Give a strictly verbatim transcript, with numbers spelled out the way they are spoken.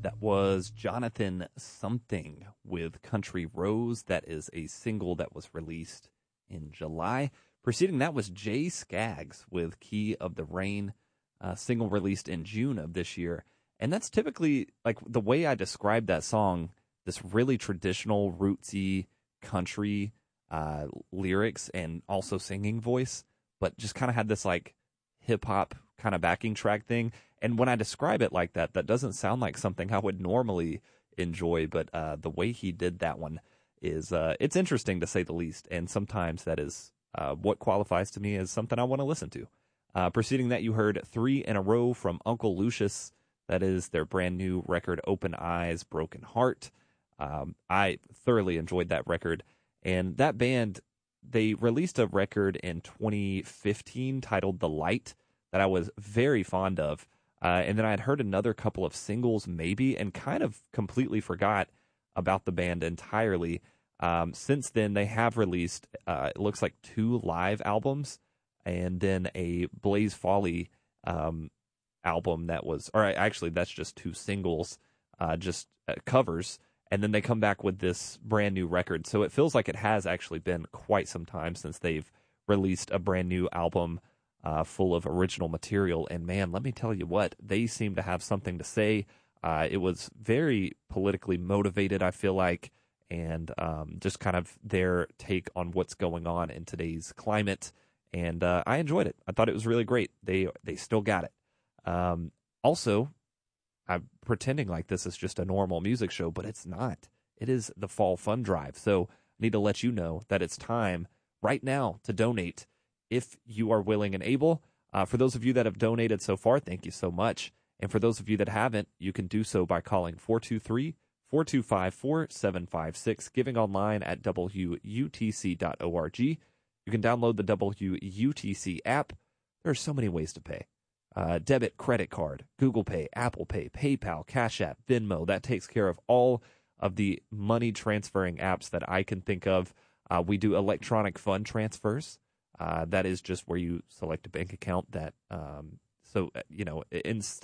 That was Jonathan Something with Country Rose. That is a single that was released in July. Preceding that was Jay Skaggs with Key of the Rain, a single released in June of this year. And that's typically, like, the way I describe that song, this really traditional, rootsy country uh, lyrics and also singing voice, but just kind of had this, like, hip-hop kind of backing track thing. And when I describe it like that, that doesn't sound like something I would normally enjoy, but uh, the way he did that one is, uh, it's interesting to say the least, and sometimes that is uh, what qualifies to me as something I want to listen to. Uh, preceding that, you heard Three in a Row from Uncle Lucius. That is their brand new record, Open Eyes, Broken Heart. Um, I thoroughly enjoyed that record, and that band, they released a record in twenty fifteen titled The Light that I was very fond of. Uh, and then I had heard another couple of singles maybe and kind of completely forgot about the band entirely. Um, since then, they have released, uh, it looks like two live albums and then a Blaze Folly um, album that was, or actually that's just two singles, uh, just uh, covers. And then they come back with this brand new record. So it feels like it has actually been quite some time since they've released a brand new album Uh, full of original material. And man, let me tell you what, they seem to have something to say. Uh, it was very politically motivated, I feel like, and um, just kind of their take on what's going on in today's climate. And uh, I enjoyed it. I thought it was really great. They they still got it. Um, also, I'm pretending like this is just a normal music show, but it's not. It is the Fall Fund Drive. So I need to let you know that it's time right now to donate if you are willing and able. Uh, for those of you that have donated so far, thank you so much. And for those of you that haven't, you can do so by calling four two three, four two five, four seven five six, giving online at W U T C dot org. You can download the W U T C app. There are so many ways to pay. Uh, debit, credit card, Google Pay, Apple Pay, PayPal, Cash App, Venmo. That takes care of all of the money transferring apps that I can think of. Uh, we do electronic fund transfers. Uh, that is just where you select a bank account that, um, so, uh, you know, instead